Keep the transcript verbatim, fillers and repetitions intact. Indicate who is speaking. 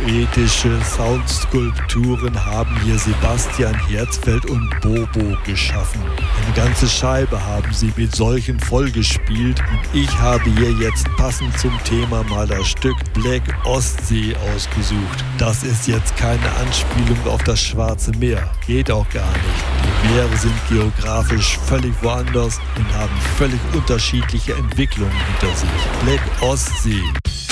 Speaker 1: Poetische Soundskulpturen haben hier Sebastian Herzfeld und Bobo geschaffen. Eine ganze Scheibe haben sie mit solchen vollgespielt und ich habe hier jetzt passend zum Thema mal das Stück Black Ostsee ausgesucht. Das ist jetzt keine Anspielung auf das Schwarze Meer. Geht auch gar nicht. Die Meere sind geografisch völlig woanders und haben völlig unterschiedliche Entwicklungen hinter sich. Black Ostsee.